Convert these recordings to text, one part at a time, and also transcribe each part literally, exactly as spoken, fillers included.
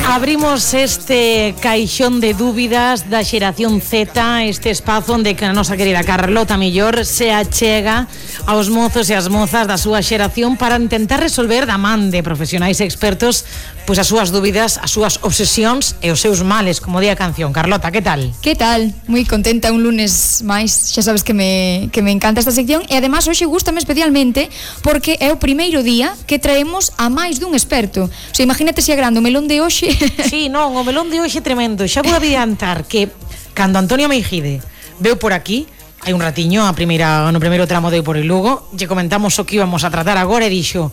Abrimos este caixón de dúbidas da xeración Z, este espazo onde que a nosa querida Carlota Millor se achega aos mozos e as mozas da súa xeración para intentar resolver da man de profesionais e expertos pois as súas dúbidas, as súas obsesións e os seus males, como di a canción. Carlota, que tal? Que tal? Moi contenta un lunes máis, xa sabes que me, que me encanta esta sección e además hoxe gústame especialmente porque é o primeiro día que traemos a máis dun experto. O sea, imagínate se agrando o melón de hoxe. Sí, non, o melón de hoxe é tremendo. Xa vou adiantar que cando Antonio Meijide veu por aquí hai un ratiño, a primeira, no primeiro tramo de por el Lugo, lle comentamos o que íbamos a tratar agora e dixo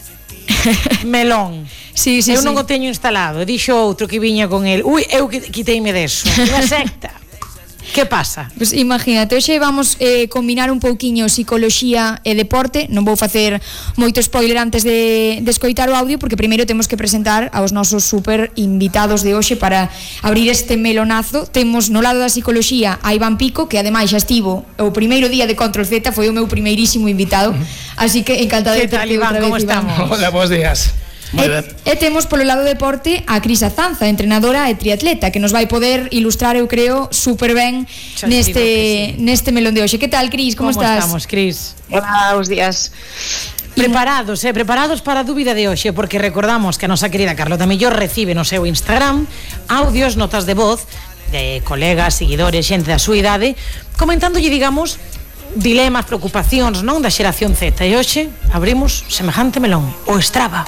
melón. Sí, sí, eu non sí. o teño instalado. Dixo outro que viña con el. Ui, eu quiteime deso. Unha secta. Que pasa? Pues imagínate, hoxe vamos eh, combinar un pouquiño psicoloxía e deporte. Non vou facer moito spoiler antes de, de escoitar o audio, porque primeiro temos que presentar aos nosos super invitados de hoxe para abrir este melonazo. Temos no lado da psicoloxía a Iván Pico, que ademais xa estivo o primeiro día de Control Z, foi o meu primeirísimo invitado, así que encantada de ter Iván, como estamos? Hola, bons días. E, e temos polo lado do deporte a Cris Azanza, entrenadora e triatleta, que nos vai poder ilustrar, eu creo, super ben neste, sí. neste melón de hoxe. Que tal, Cris? Como, Como estás? estamos, Cris? Hola, bons días. Preparados, eh, preparados para a dúbida de hoxe, porque recordamos que a nosa querida Carlota Millor recibe no seu Instagram audios, notas de voz de colegas, seguidores, xente da súa idade, comentándolle, digamos, dilemas, preocupacións, non, da xeración Z. E hoxe abrimos semejante melón, o Strava.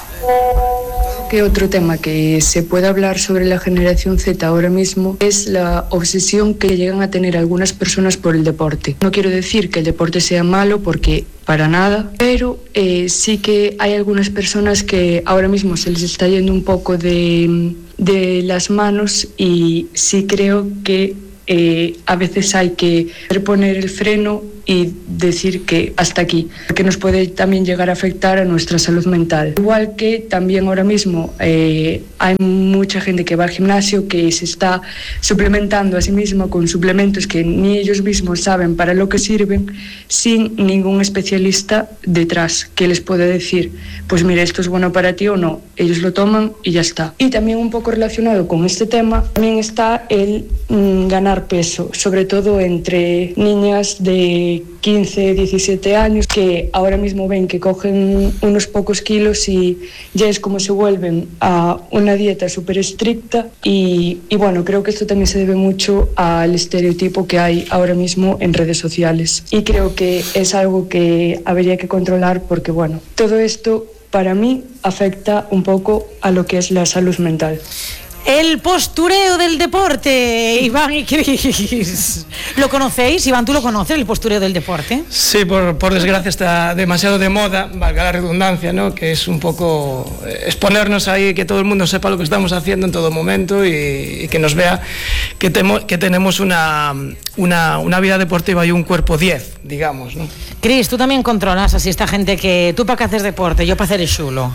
Que otro tema que se puede hablar sobre la generación Z ahora mismo es la obsesión que llegan a tener algunas personas por el deporte. No quiero decir que el deporte sea malo, porque para nada, pero eh, sí que hay algunas personas que ahora mismo se les está yendo un poco de, de las manos, y sí creo que eh, a veces hay que poner el freno y decir que hasta aquí, porque nos puede también llegar a afectar a nuestra salud mental. Igual que también ahora mismo eh, hay mucha gente que va al gimnasio, que se está suplementando a sí misma con suplementos que ni ellos mismos saben para lo que sirven, sin ningún especialista detrás que les pueda decir, pues mira, esto es bueno para ti o no. Ellos lo toman y ya está. Y también un poco relacionado con este tema, también está el mm, ganar peso, sobre todo entre niñas de quince, diecisiete años, que ahora mismo ven que cogen unos pocos kilos y ya es como se vuelven a una dieta súper estricta, y, y bueno, creo que esto también se debe mucho al estereotipo que hay ahora mismo en redes sociales, y creo que es algo que habría que controlar, porque bueno, todo esto para mí afecta un poco a lo que es la salud mental. El postureo del deporte, Iván y Cris. ¿Lo conocéis? Iván, ¿tú lo conoces, el postureo del deporte? Sí, por, por desgracia está demasiado de moda, valga la redundancia, ¿no? Que es un poco exponernos ahí, que todo el mundo sepa lo que estamos haciendo en todo momento, y, y que nos vea que, temo, que tenemos una, una, una vida deportiva y un cuerpo diez, digamos, ¿no? Cris, ¿tú también controlas así esta gente que tú para qué haces deporte, yo para hacer el chulo?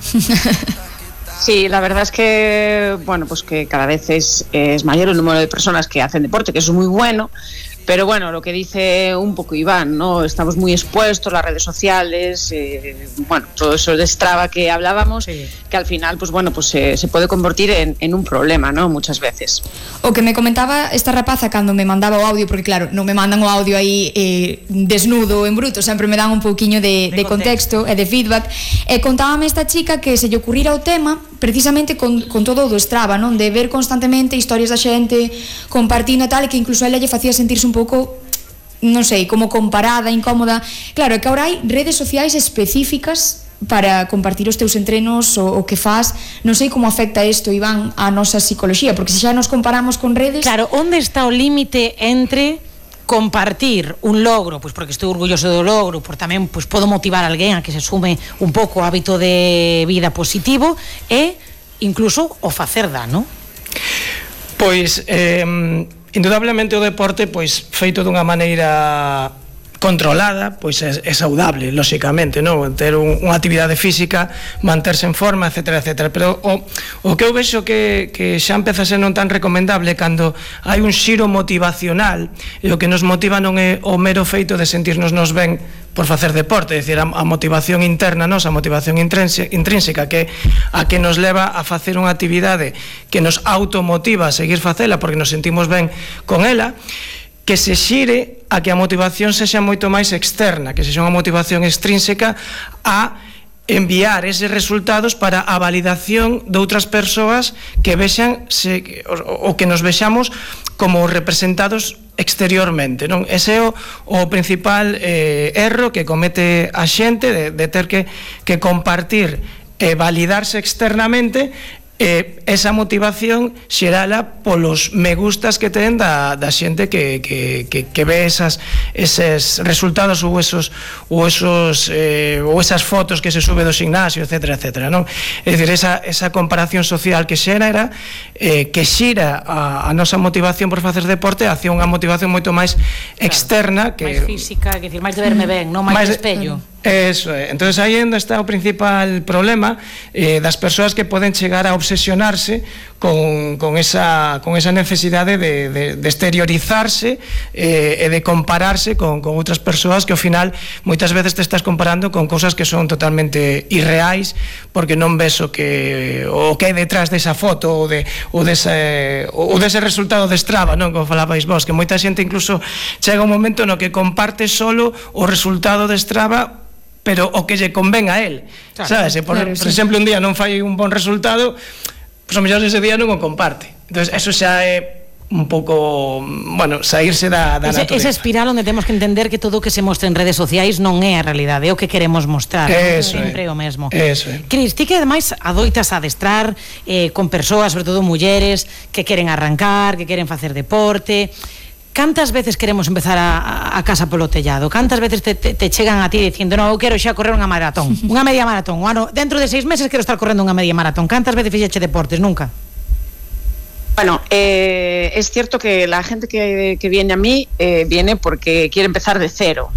Sí, la verdad es que, bueno, pues que cada vez es, es mayor el número de personas que hacen deporte, que eso es muy bueno, pero bueno, lo que dice un poco Iván, ¿no? Estamos muy expuestos, las redes sociales, eh, bueno, todo eso de Strava que hablábamos, sí, que al final, pues bueno, pues eh, se puede convertir en, en un problema, ¿no? Muchas veces. O que me comentaba esta rapaza cando me mandaba o audio, porque claro, non me mandan o audio aí eh, desnudo, en bruto, sempre me dan un pouquiño de, de, de contexto e de feedback, e contábame esta chica que se lle ocurrira o tema precisamente con, con todo o do Strava, non? De ver constantemente historias da xente compartindo e tal, e que incluso a ela lle facía sentirse un pouco, non sei, como comparada, incómoda. Claro, é que agora hai redes sociais específicas para compartir os teus entrenos, o, o que faz. Non sei como afecta isto, Iván, a nosa psicoloxía, porque se xa nos comparamos con redes... Claro, onde está o límite entre compartir un logro, pois porque estou orgulloso do logro, por tamén pois podo motivar a alguén a que se sume un pouco ao hábito de vida positivo, e incluso o facer dano? Pois, eh, indudablemente o deporte, pois feito dunha maneira controlada, pois é, é saudable, lóxicamente, non? Ter un, unha actividade física, manterse en forma, etcétera, etcétera. Pero o, o que eu vexo que, que xa empeza a ser non tan recomendable cando hai un xiro motivacional, e o que nos motiva non é o mero feito de sentirnos nos ben por facer deporte, é dicir, a, a motivación interna, nos, a motivación intrínseca que a que nos leva a facer unha actividade que nos automotiva a seguir facela porque nos sentimos ben con ela, que se xire a que a motivación sexa moito máis externa, que sexa unha motivación extrínseca a enviar eses resultados para a validación de outras persoas que vexan se, o, o que nos vexamos como representados exteriormente, non? Ese é o, o principal eh, erro que comete a xente de, de ter que, que compartir e eh, validarse externamente. Eh, esa motivación xerala polos me gustas que ten da, da xente que, que, que, que ve esas, eses resultados ou esos, ou esos eh, ou esas fotos que se sube do gimnasio, etcétera, etcétera, non? É dicir, esa, esa comparación social que xera eh, que xira a, a nosa motivación por facer deporte hacia unha motivación moito máis externa, claro, que, máis física, que decir, máis de verme ben, non máis, máis de espello. Eso é. Entonces aí onde está o principal problema eh, das persoas que poden chegar a obsesionarse con, con, esa, con esa necesidade de, de, de exteriorizarse eh, e de compararse con, con outras persoas que ao final moitas veces te estás comparando con cousas que son totalmente irreais porque non ves o que o que hai detrás desa foto ou, de, ou, dese, ou dese resultado de Strava, non? Como falabais vos, que moita xente incluso chega un momento no que comparte solo o resultado de Strava pero o que lle convén a él, claro, sabes? Se por, claro, por exemplo, un día non fai un bon resultado, pois o mellor ese día non o comparte. Entonces, eso xa é un pouco, bueno, saírse da, da ese, esa espiral onde temos que entender que todo o que se mostra en redes sociais non é a realidade, é o que queremos mostrar. Eso sempre é. o mesmo. Eso é. Cris, ti que ademais adoitas a adestrar eh, con persoas, sobre todo mulleres, que queren arrancar, que queren facer deporte. Cantas veces queremos empezar a, a casa polo tellado? Cantas veces te, te, te chegan a ti dicindo no, eu quero xa correr unha maratón, unha media maratón, ano, dentro de seis meses quero estar correndo unha media maratón? Cantas veces fixeche deportes? Nunca. Bueno, eh, es cierto que la gente que, que viene a mí eh, viene porque quiere empezar de cero.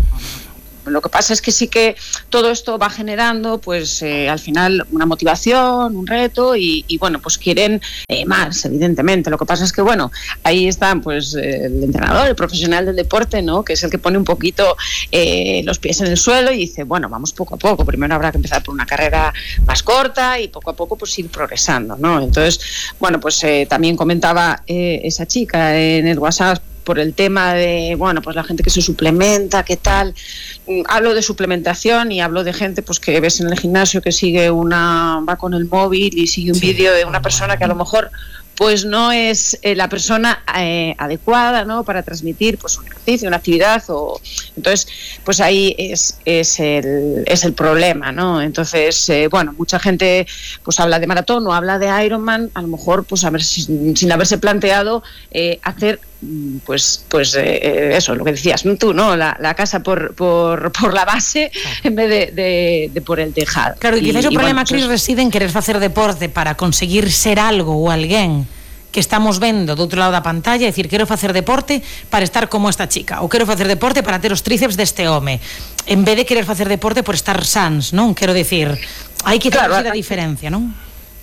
Lo que pasa es que sí que todo esto va generando, pues eh, al final una motivación, un reto y, y bueno, pues quieren eh, más, evidentemente. Lo que pasa es que bueno, ahí están pues eh, el entrenador, el profesional del deporte, ¿no? Que es el que pone un poquito eh, los pies en el suelo y dice, bueno, vamos poco a poco. Primero habrá que empezar por una carrera más corta y poco a poco pues ir progresando, ¿no? Entonces, bueno, pues eh, también comentaba eh, esa chica en el WhatsApp por el tema de, bueno, pues la gente que se suplementa, qué tal. Hablo de suplementación y hablo de gente pues que ves en el gimnasio que sigue una, va con el móvil y sigue un sí. vídeo de una persona que a lo mejor pues no es eh, la persona eh, adecuada, ¿no? Para transmitir pues un ejercicio, una actividad o entonces pues ahí es, es el es el problema, ¿no? Entonces eh, bueno, mucha gente pues habla de maratón o habla de Ironman, a lo mejor pues a ver si, sin haberse planteado eh, hacer pues pues eh, eso, lo que decías tú, ¿no? La, la casa por, por, por la base claro. en vez de, de, de por el tejado. Claro, y quizás o problema, bueno, Cris, pues, reside en querer facer deporte para conseguir ser algo ou alguén que estamos vendo do outro lado da pantalla, é dicir, quero facer deporte para estar como esta chica, ou quero facer deporte para ter os tríceps deste home, en vez de querer facer deporte por estar sans, non? Quero dicir, hai que claro, traducir a diferencia, non?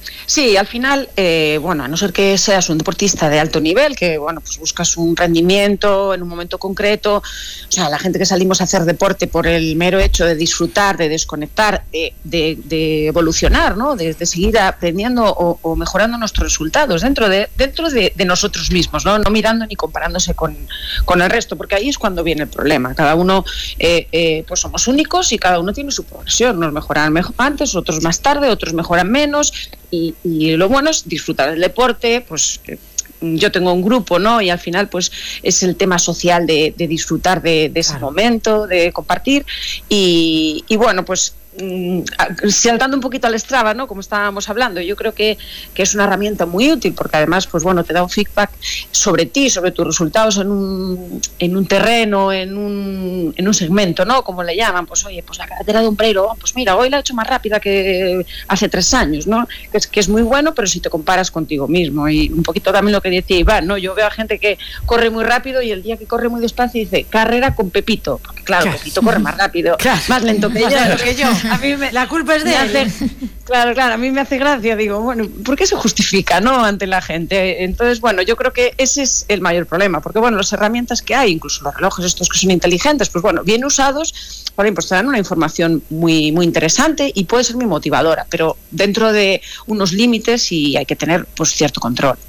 Sí, al final, eh, bueno, a no ser que seas un deportista de alto nivel, que bueno, pues buscas un rendimiento en un momento concreto, o sea, la gente que salimos a hacer deporte por el mero hecho de disfrutar, de desconectar, de, de, de evolucionar, ¿no? De, de seguir aprendiendo o, o mejorando nuestros resultados dentro de dentro de, de nosotros mismos, ¿no? No mirando ni comparándose con, con el resto, porque ahí es cuando viene el problema. Cada uno, eh, eh, pues somos únicos y cada uno tiene su progresión. Unos mejoran mejor antes, otros más tarde, otros mejoran menos. Y, y lo bueno es disfrutar del deporte, pues yo tengo un grupo, ¿no? Y al final pues es el tema social de, de disfrutar de, de ese claro. momento, de compartir y, y bueno, pues saltando un poquito al Strava, ¿no? Como estábamos hablando, yo creo que, que es una herramienta muy útil porque además, pues bueno, te da un feedback sobre ti, sobre tus resultados en un, en un terreno, en un, en un segmento, ¿no? Como le llaman, pues oye, pues la carretera de Umbreiro, pues mira, hoy la he hecho más rápida que hace tres años, ¿no? Que es, que es muy bueno, pero si te comparas contigo mismo. Y un poquito también lo que decía Iván, ¿no? Yo veo a gente que corre muy rápido y el día que corre muy despacio dice, carrera con Pepito, porque claro, claro. Pepito corre más rápido, claro. más lento que yo. Que yo. A mí me, la culpa es de él. Hace, claro, claro, a mí me hace gracia, digo, bueno, ¿por qué se justifica, no, ante la gente? Entonces, bueno, yo creo que ese es el mayor problema, porque bueno, las herramientas que hay, incluso los relojes estos que son inteligentes, pues bueno, bien usados, por ejemplo, te dan una información muy, muy interesante y puede ser muy motivadora, pero dentro de unos límites y hay que tener pues cierto control.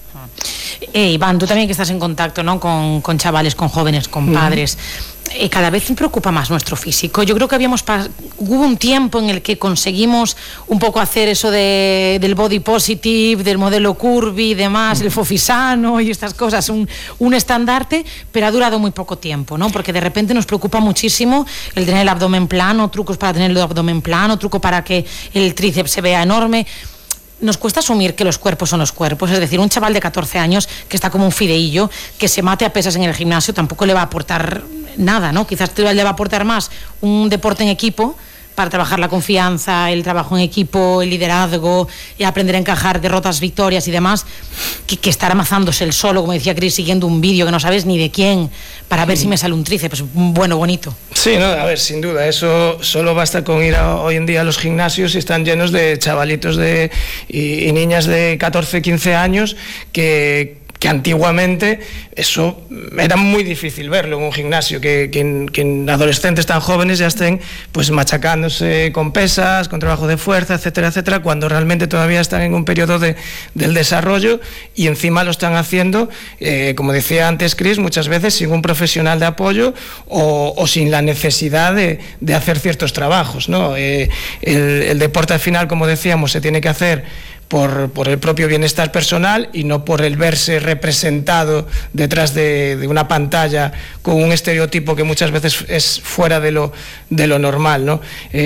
Eh, Iván, tú también que estás en contacto, ¿no? con, con chavales, con jóvenes, con padres, eh, cada vez me preocupa más nuestro físico. Yo creo que habíamos pas- hubo un tiempo en el que conseguimos un poco hacer eso de, del body positive, del modelo curvy y demás, el fofisano y estas cosas, un, un estandarte, pero ha durado muy poco tiempo, ¿no? Porque de repente nos preocupa muchísimo el tener el abdomen plano, trucos para tener el abdomen plano, truco para que el tríceps se vea enorme. Nos cuesta asumir que los cuerpos son los cuerpos, es decir, un chaval de catorce años que está como un fideillo, que se mate a pesas en el gimnasio, tampoco le va a aportar nada, ¿no? Quizás le va a aportar más un deporte en equipo para trabajar la confianza, el trabajo en equipo, el liderazgo, y aprender a encajar derrotas, victorias y demás, que, que estar amazándose el solo, como decía Chris, siguiendo un vídeo que no sabes ni de quién, para ver si me sale un tríceps, bueno, bonito. Sí, no, a ver, sin duda, eso solo basta con ir a, hoy en día a los gimnasios y están llenos de chavalitos de, y, y niñas de catorce, quince años que... que antiguamente eso era muy difícil verlo en un gimnasio, que, que, que en adolescentes tan jóvenes ya estén pues machacándose con pesas, con trabajo de fuerza, etcétera, etcétera, cuando realmente todavía están en un periodo de, del desarrollo y encima lo están haciendo, eh, como decía antes Chris, muchas veces sin un profesional de apoyo o, o sin la necesidad de, de hacer ciertos trabajos, ¿no? Eh, el, el deporte al final, como decíamos, se tiene que hacer Por, por el propio bienestar personal y no por el verse representado detrás de, de una pantalla con un estereotipo que muchas veces es fuera de lo, de lo normal, ¿no?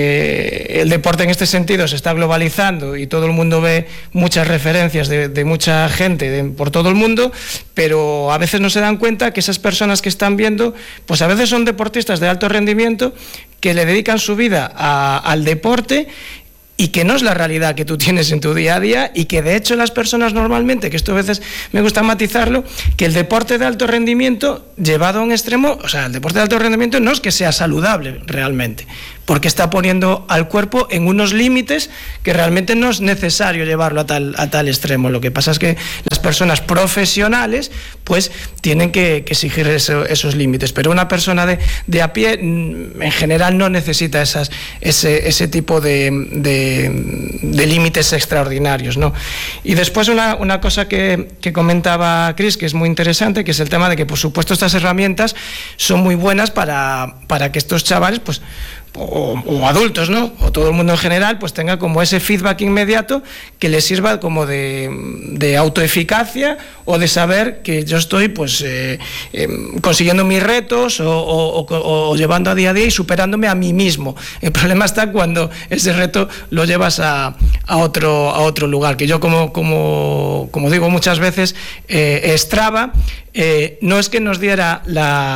Eh, el deporte en este sentido se está globalizando y todo el mundo ve muchas referencias de, de mucha gente de, por todo el mundo, pero a veces no se dan cuenta que esas personas que están viendo, pues a veces son deportistas de alto rendimiento que le dedican su vida a, al deporte y que no es la realidad que tú tienes en tu día a día y que de hecho las personas normalmente, que esto a veces me gusta matizarlo, que el deporte de alto rendimiento llevado a un extremo, o sea, el deporte de alto rendimiento no es que sea saludable realmente, porque está poniendo al cuerpo en unos límites que realmente no es necesario llevarlo a tal, a tal extremo. Lo que pasa es que las personas profesionales pues tienen que, que exigir eso, esos límites, pero una persona de, de a pie en general no necesita esas, ese, ese tipo de, de, de límites extraordinarios, ¿no? Y después una, una cosa que, que comentaba Chris, que es muy interesante, que es el tema de que por supuesto estas herramientas son muy buenas para, para que estos chavales pues O, o adultos, ¿no? O todo el mundo en general, pues tenga como ese feedback inmediato que les sirva como de, de autoeficacia o de saber que yo estoy pues eh, eh, consiguiendo mis retos o, o, o, o llevando a día a día y superándome a mí mismo. El problema está cuando ese reto lo llevas a, a, otro, a otro lugar, que yo como, como, como digo muchas veces, eh, Strava eh, no es que nos diera la,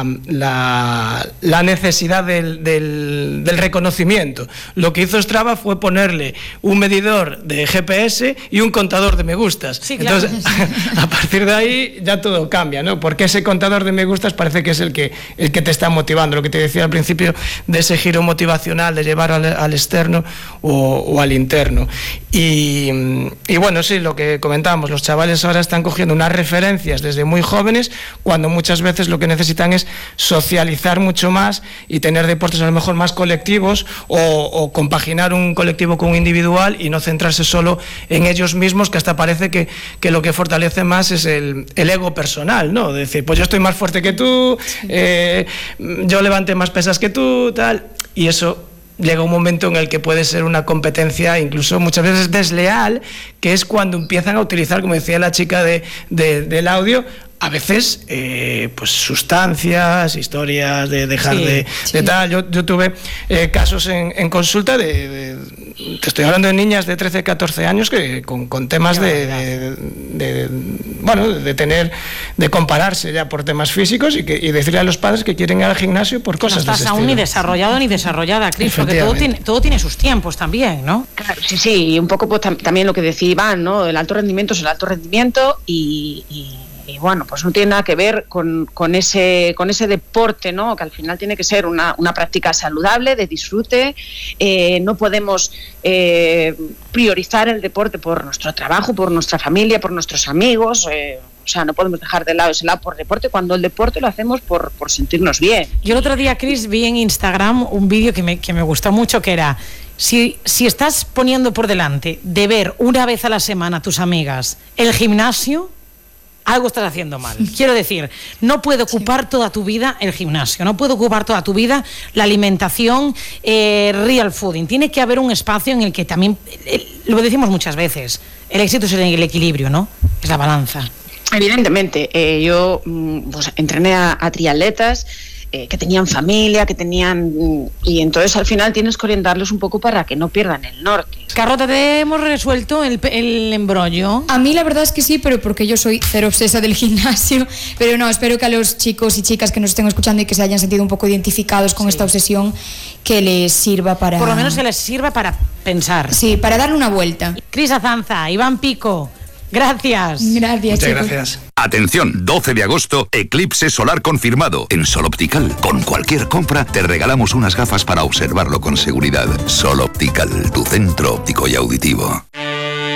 la, la necesidad del, del del reconocimiento. Lo que hizo Strava fue ponerle un medidor de G P S y un contador de me gustas. Sí, claro. Entonces, a, a partir de ahí ya todo cambia, ¿no? Porque ese contador de me gustas parece que es el que, el que te está motivando, lo que te decía al principio de ese giro motivacional, de llevar al, al externo o, o al interno. Y, y bueno, sí, lo que comentábamos, los chavales ahora están cogiendo unas referencias desde muy jóvenes, cuando muchas veces lo que necesitan es socializar mucho más y tener deportes a lo mejor más colectivos o, o compaginar un colectivo con un individual y no centrarse solo en ellos mismos, que hasta parece que, que lo que fortalece más es el, el ego personal, ¿no? De decir, pues yo estoy más fuerte que tú, eh, yo levanté más pesas que tú, tal, y eso llega un momento en el que puede ser una competencia incluso muchas veces desleal, que es cuando empiezan a utilizar, como decía la chica de, de, del audio, a veces eh, pues sustancias, historias de dejar sí, de, sí. de tal. Yo, yo tuve eh, casos en, en consulta de, de, te estoy hablando de niñas de trece, catorce años que con, con temas de, de, de, de, bueno, de tener, de compararse ya por temas físicos y, que, y decirle a los padres que quieren ir al gimnasio por cosas de ese estilo. No estás aún ni desarrollado ni desarrollada, Cris, porque todo tiene, todo tiene sus tiempos también, ¿no? Claro, sí, sí, y un poco pues, tam también lo que decía Iván, ¿no? El alto rendimiento es el alto rendimiento y, y Y bueno, pues no tiene nada que ver con, con, ese, con ese deporte, ¿no? Que al final tiene que ser una, una práctica saludable, de disfrute. Eh, no podemos eh, priorizar el deporte por nuestro trabajo, por nuestra familia, por nuestros amigos. Eh, o sea, no podemos dejar de lado ese lado por deporte cuando el deporte lo hacemos por, por sentirnos bien. Yo el otro día, Cris, vi en Instagram un vídeo que me, que me gustó mucho, que era: si, si estás poniendo por delante de ver una vez a la semana a tus amigas el gimnasio, algo estás haciendo mal. Quiero decir, no puede ocupar sí. toda tu vida el gimnasio, no puede ocupar toda tu vida la alimentación, eh, real fooding. Tiene que haber un espacio en el que también, eh, lo decimos muchas veces, el éxito es el equilibrio, ¿no? Es la balanza. Evidentemente, eh, yo pues, entrené a, a triatletas eh, que tenían familia, que tenían... Y entonces al final tienes que orientarlos un poco para que no pierdan el norte. Carlota, ¿te hemos resuelto el, el embrollo? A mí la verdad es que sí, pero porque yo soy cero obsesa del gimnasio. Pero no, espero que a los chicos y chicas que nos estén escuchando y que se hayan sentido un poco identificados con sí. esta obsesión, que les sirva para... Por lo menos que les sirva para pensar. Sí, para darle una vuelta. Cris Azanza, Iván Pico, gracias. Gracias, Muchas chicos. gracias. Atención, doce de agosto, eclipse solar confirmado. En Sol Optical, con cualquier compra, te regalamos unas gafas para observarlo con seguridad. Sol Optical, tu centro óptico y auditivo.